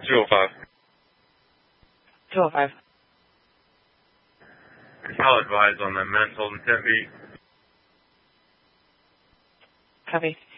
205. 205. I'll advise on the mental intent beat. Copy.